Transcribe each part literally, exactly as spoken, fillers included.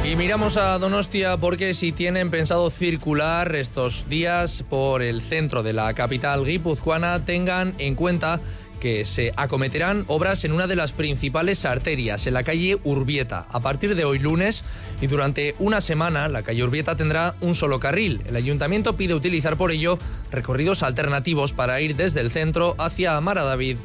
Y miramos a Donostia porque si tienen pensado circular estos días por el centro de la capital guipuzcoana, tengan en cuenta que se acometerán obras en una de las principales arterias, en la calle Urbieta. A partir de hoy lunes y durante una semana, la calle Urbieta tendrá un solo carril. El ayuntamiento pide utilizar por ello recorridos alternativos para ir desde el centro hacia Amara David.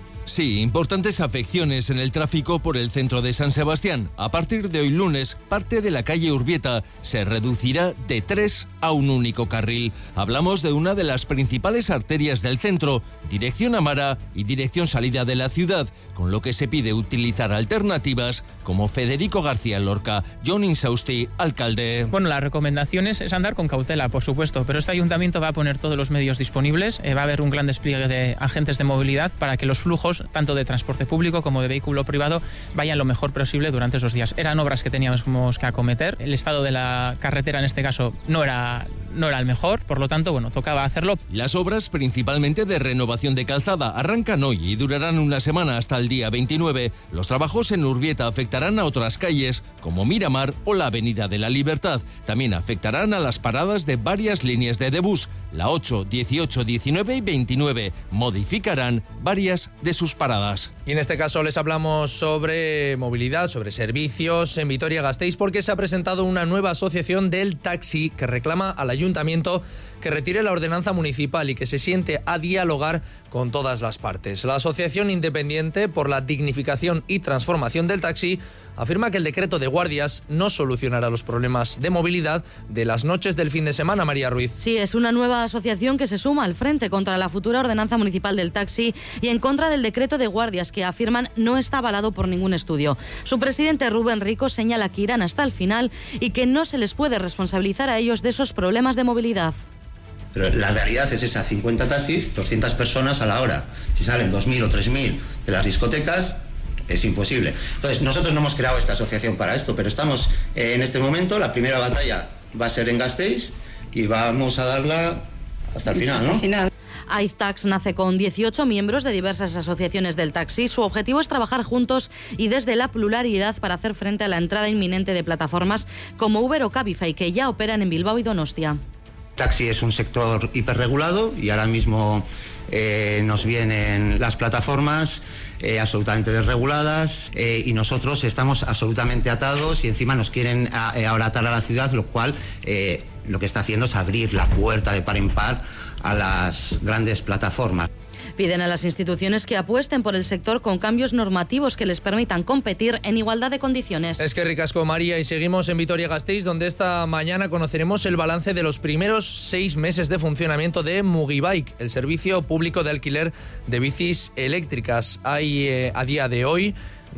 Sí, importantes afecciones en el tráfico por el centro de San Sebastián. A partir de hoy lunes, parte de la calle Urbieta se reducirá de tres a un único carril. Hablamos de una de las principales arterias del centro, dirección Amara y dirección salida de la ciudad, con lo que se pide utilizar alternativas como Federico García Lorca. John Insausti, alcalde. Bueno, la recomendación es, es andar con cautela, por supuesto, pero este ayuntamiento va a poner todos los medios disponibles, eh, va a haber un gran despliegue de agentes de movilidad para que los flujos tanto de transporte público como de vehículo privado vayan lo mejor posible durante esos días. Eran obras que teníamos que acometer. El estado de la carretera en este caso no era, no era el mejor, por lo tanto, bueno, tocaba hacerlo. Las obras, principalmente de renovación de calzada, arrancan hoy y durarán una semana hasta el día veintinueve. Los trabajos en Urbieta afectarán a otras calles como Miramar o la Avenida de la Libertad. También afectarán a las paradas de varias líneas de Debús. La ocho, dieciocho, diecinueve y veintinueve modificarán varias de sus paradas. Y en este caso les hablamos sobre movilidad, sobre servicios en Vitoria-Gasteiz, porque se ha presentado una nueva asociación del taxi que reclama al ayuntamiento que retire la ordenanza municipal y que se siente a dialogar con todas las partes. La Asociación Independiente por la Dignificación y Transformación del Taxi afirma que el decreto de guardias no solucionará los problemas de movilidad de las noches del fin de semana. María Ruiz. Sí, es una nueva asociación que se suma al frente contra la futura ordenanza municipal del taxi y en contra del decreto de guardias que afirman no está avalado por ningún estudio. Su presidente Rubén Rico señala que irán hasta el final y que no se les puede responsabilizar a ellos de esos problemas de movilidad. Pero la realidad es esa, cincuenta taxis, doscientas personas a la hora. Si salen dos mil o tres mil de las discotecas, es imposible. Entonces, nosotros no hemos creado esta asociación para esto, pero estamos eh, en este momento, la primera batalla va a ser en Gasteiz y vamos a darla hasta el final, hasta ¿no? El final. AIZTAX nace con dieciocho miembros de diversas asociaciones del taxi. Su objetivo es trabajar juntos y desde la pluralidad para hacer frente a la entrada inminente de plataformas como Uber o Cabify, que ya operan en Bilbao y Donostia. Taxi es un sector hiperregulado y ahora mismo eh, nos vienen las plataformas eh, absolutamente desreguladas eh, y nosotros estamos absolutamente atados y encima nos quieren a, eh, ahora atar a la ciudad, lo cual eh, lo que está haciendo es abrir la puerta de par en par a las grandes plataformas. Piden a las instituciones que apuesten por el sector con cambios normativos que les permitan competir en igualdad de condiciones. Es que ricasco, María, y seguimos en Vitoria-Gasteiz, donde esta mañana conoceremos el balance de los primeros seis meses de funcionamiento de Mugibike, el servicio público de alquiler de bicis eléctricas. Hay eh, a día de hoy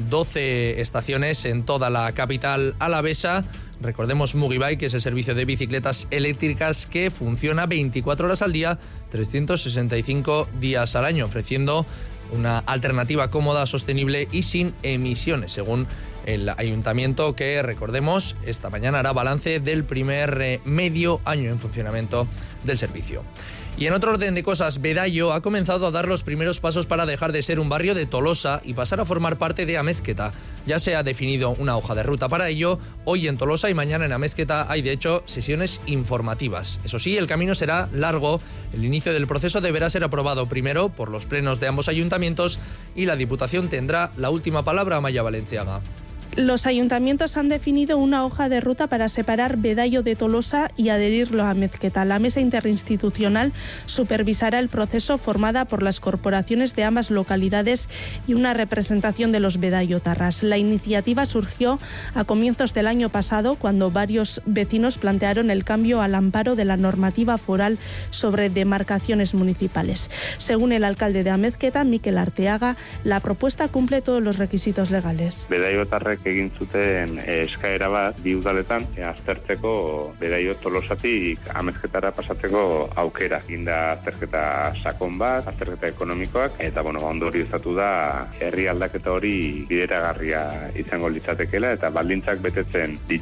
doce estaciones en toda la capital alavesa. Recordemos, Mugibike, que es el servicio de bicicletas eléctricas que funciona veinticuatro horas al día, trescientos sesenta y cinco días al año, ofreciendo una alternativa cómoda, sostenible y sin emisiones, según el ayuntamiento, que, recordemos, esta mañana hará balance del primer eh, medio año en funcionamiento del servicio. Y en otro orden de cosas, Bedaio ha comenzado a dar los primeros pasos para dejar de ser un barrio de Tolosa y pasar a formar parte de Amezketa. Ya se ha definido una hoja de ruta para ello. Hoy en Tolosa y mañana en Amezketa hay, de hecho, sesiones informativas. Eso sí, el camino será largo. El inicio del proceso deberá ser aprobado primero por los plenos de ambos ayuntamientos y la Diputación tendrá la última palabra. Amaya Valenciaga. Los ayuntamientos han definido una hoja de ruta para separar Bedaio de Tolosa y adherirlo a Amezketa. La mesa interinstitucional supervisará el proceso, formada por las corporaciones de ambas localidades y una representación de los bedaiotarras. La iniciativa surgió a comienzos del año pasado, cuando varios vecinos plantearon el cambio al amparo de la normativa foral sobre demarcaciones municipales. Según el alcalde de Amezketa, Mikel Arteaga, la propuesta cumple todos los requisitos legales. Bedaiotarrek egin zuten eskaera bat bi udaletan aztertzeko Bedaio Tolosatik Amezketara pasatzeko aukera. Inda azterketa sakon bat, azterketa ekonomikoak, eta bueno, ondorioztatu da herri aldaketa hori bideragarria izango litzatekeela eta baldintzak betetzen ditula.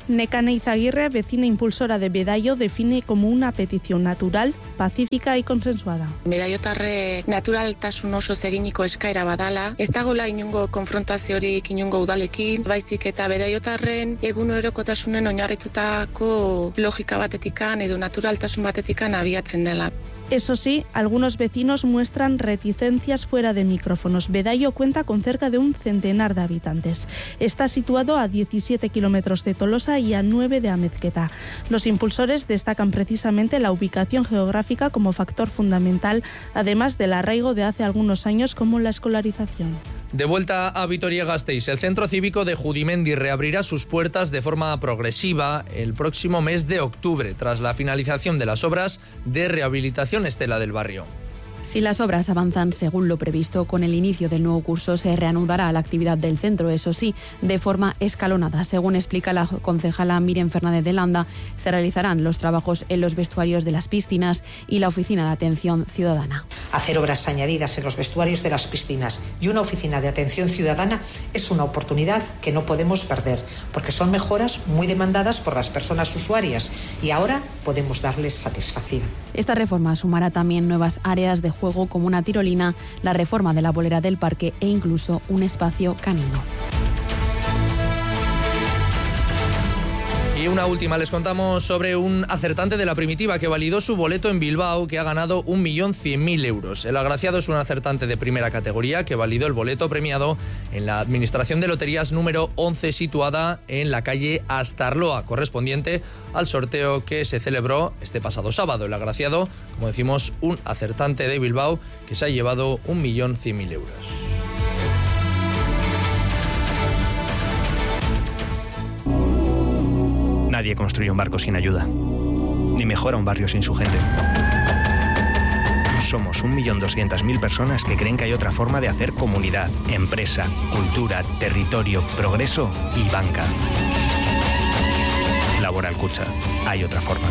Nekane Izaguirre, vecina impulsora de Bedaio, define como una petición natural, pacífica y consensuada. Bedaiotarre naturaltasun oso eginiko eskaera badala, ez dagoela inungo konfrontaziorik inungo udalekin, baizik eta bedaiotarren egunerokotasunen oinarritutako logika batetikan edo naturaltasun batetikan abiatzen dela. Eso sí, algunos vecinos muestran reticencias fuera de micrófonos. Bedaio cuenta con cerca de un centenar de habitantes. Está situado a diecisiete kilómetros de Tolosa y a nueve de Amezqueta. Los impulsores destacan precisamente la ubicación geográfica como factor fundamental, además del arraigo de hace algunos años como la escolarización. De vuelta a Vitoria-Gasteiz, el Centro Cívico de Judimendi reabrirá sus puertas de forma progresiva el próximo mes de octubre, tras la finalización de las obras de rehabilitación Estela del Barrio. Si las obras avanzan según lo previsto, con el inicio del nuevo curso se reanudará la actividad del centro, eso sí, de forma escalonada. Según explica la concejala Miren Fernández de Landa, se realizarán los trabajos en los vestuarios de las piscinas y la oficina de atención ciudadana. Hacer obras añadidas en los vestuarios de las piscinas y una oficina de atención ciudadana es una oportunidad que no podemos perder, porque son mejoras muy demandadas por las personas usuarias y ahora podemos darles satisfacción. Esta reforma sumará también nuevas áreas de juego como una tirolina, la reforma de la bolera del parque e incluso un espacio canino. Y una última, les contamos sobre un acertante de la Primitiva que validó su boleto en Bilbao, que ha ganado un millón cien mil euros. El agraciado es un acertante de primera categoría que validó el boleto premiado en la Administración de Loterías número once, situada en la calle Astarloa, correspondiente al sorteo que se celebró este pasado sábado. El agraciado, como decimos, un acertante de Bilbao que se ha llevado un millón cien mil euros. Nadie construye un barco sin ayuda, ni mejora un barrio sin su gente. Somos un millón doscientas mil personas que creen que hay otra forma de hacer comunidad, empresa, cultura, territorio, progreso y banca. Laboral Kutxa. Hay otra forma.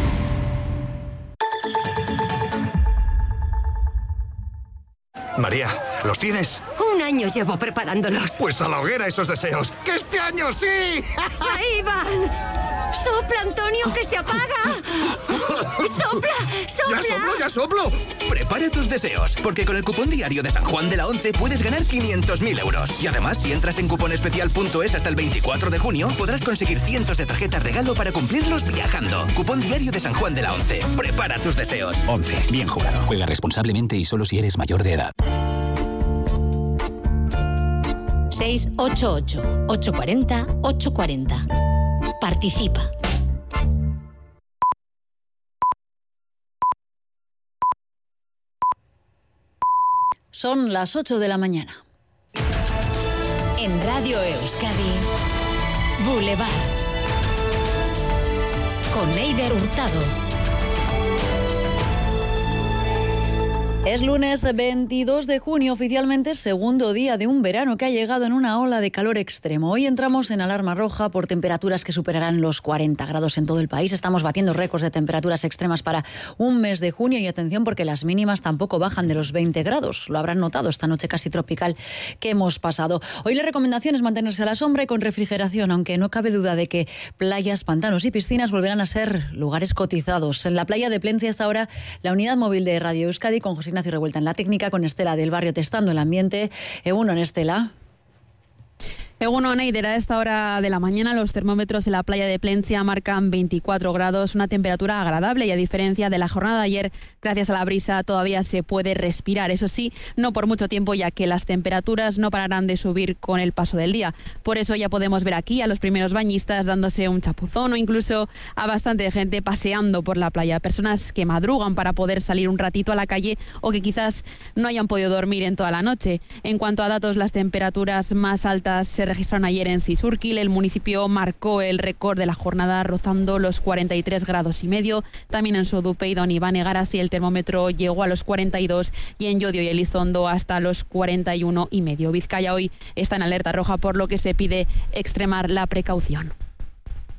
María, ¿los tienes? Un año llevo preparándolos. Pues a la hoguera esos deseos. ¡Que este año sí! ¡Ahí van! ¡Sopla, Antonio, que se apaga! ¡Sopla, sopla! ¡Ya soplo, ya soplo! Prepara tus deseos, porque con el cupón diario de San Juan de la once puedes ganar quinientos mil euros. Y además, si entras en cuponespecial punto es hasta el veinticuatro de junio, podrás conseguir cientos de tarjetas regalo para cumplirlos viajando. Cupón diario de San Juan de la once. Prepara tus deseos. once. Bien jugado. Juega responsablemente y solo si eres mayor de edad. seis ocho ocho, ocho cuatro cero, ocho cuatro cero. Participa. Son las ocho de la mañana. En Radio Euskadi, Boulevard. Con Eider Hurtado. Es lunes veintidós de junio, oficialmente segundo día de un verano que ha llegado en una ola de calor extremo. Hoy entramos en alarma roja por temperaturas que superarán los cuarenta grados en todo el país. Estamos batiendo récords de temperaturas extremas para un mes de junio y atención porque las mínimas tampoco bajan de los veinte grados. Lo habrán notado esta noche casi tropical que hemos pasado. Hoy la recomendación es mantenerse a la sombra y con refrigeración, aunque no cabe duda de que playas, pantanos y piscinas volverán a ser lugares cotizados. En la playa de Plencia está ahora la unidad móvil de Radio Euskadi con José Ignacio Revuelta en la técnica, con Estela del Barrio testando el ambiente. Egunon, Estela. Egunon, Eider, a esta hora de la mañana los termómetros en la playa de Plencia marcan veinticuatro grados, una temperatura agradable y a diferencia de la jornada de ayer, gracias a la brisa todavía se puede respirar. Eso sí, no por mucho tiempo, ya que las temperaturas no pararán de subir con el paso del día. Por eso ya podemos ver aquí a los primeros bañistas dándose un chapuzón o incluso a bastante gente paseando por la playa. Personas que madrugan para poder salir un ratito a la calle o que quizás no hayan podido dormir en toda la noche. En cuanto a datos, las temperaturas más altas se registraron ayer en Sisurquil. El municipio marcó el récord de la jornada rozando los cuarenta y tres grados y medio. También en Sodupe y Don Iván Egarasi el termómetro llegó a los cuarenta y dos y en Llodio y Elizondo hasta los cuarenta y uno y medio. Vizcaya hoy está en alerta roja, por lo que se pide extremar la precaución.